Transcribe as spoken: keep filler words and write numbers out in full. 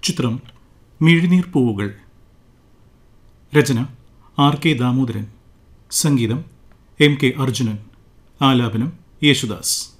ചിത്രം മിഴിനീർ പൂവുകൾ. രചന R K Damodaran. സംഗീതം എം കെ അർജുനൻ. ആലാപനം യേശുദാസ്.